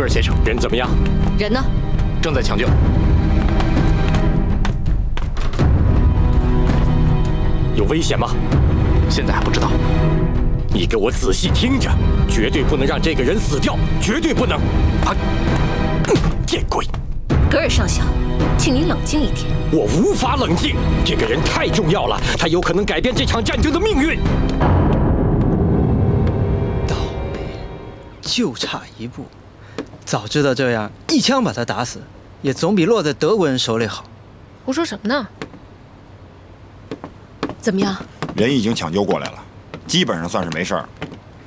尔先生，人怎么样？ 人呢？ 正在抢救。有危险吗？ 现在还不知道。 你给我仔细听着，绝对不能让这个人死掉，绝对不能！啊！见鬼！ 格尔上校，请您冷静一点。 我无法冷静，这个人太重要了，他有可能改变这场战争的命运。 倒霉，就差一步。早知道这样，一枪把他打死，也总比落在德国人手里好。 胡说什么呢？怎么样？ 人已经抢救过来了，基本上算是没事儿。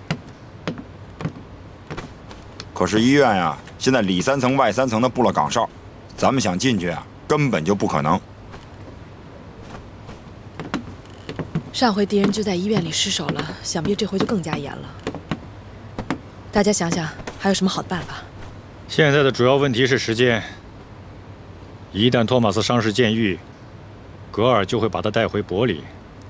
可是医院呀，现在里3层外3层的布了岗哨，咱们想进去啊，根本就不可能。 上回敌人就在医院里失守了，想必这回就更加严了。大家想想，还有什么好的办法？ 现在的主要问题是时间。一旦托马斯伤势渐愈，格尔就会把他带回柏林。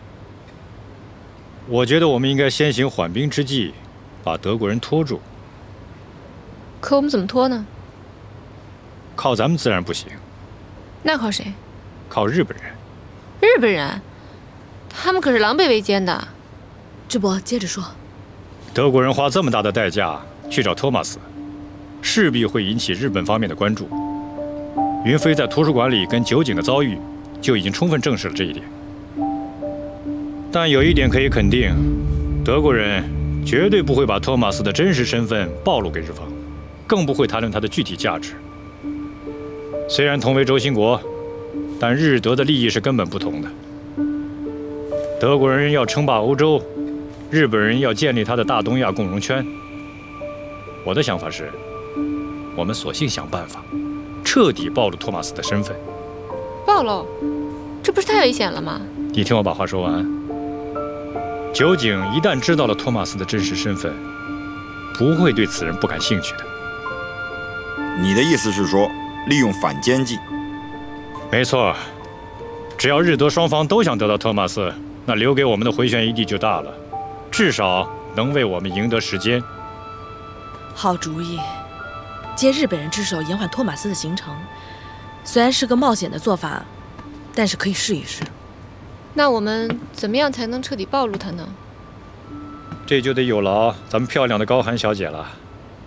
我觉得我们应该先行缓兵之计，把德国人拖住。 可我们怎么拖呢？ 靠咱们自然不行， 那靠谁？ 靠日本人。 日本人，他们可是狼狈为奸的。 智博，接着说。 德国人花这么大的代价去找托马斯，势必会引起日本方面的关注。云飞在图书馆里跟酒井的遭遇，就已经充分证实了这一点。但有一点可以肯定，德国人绝对不会把托马斯的真实身份暴露给日方，更不会谈论他的具体价值。虽然同为轴心国，但日德的利益是根本不同的。德国人要称霸欧洲，日本人要建立他的大东亚共荣圈。我的想法是，我们索性想办法，彻底暴露托马斯的身份。 暴露？这不是太危险了吗？ 你听我把话说完。酒井一旦知道了托马斯的真实身份，不会对此人不感兴趣的。 你的意思是说，利用反间计？ 没错，只要日德双方都想得到托马斯，那留给我们的回旋余地就大了，至少能为我们赢得时间。 好主意，借日本人之手延缓托马斯的行程，虽然是个冒险的做法，但是可以试一试。 那我们怎么样才能彻底暴露他呢？ 这就得有劳咱们漂亮的高寒小姐了。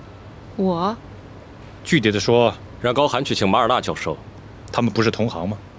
我？ 具体的说， 让高寒去请马尔纳教授。 他们不是同行吗？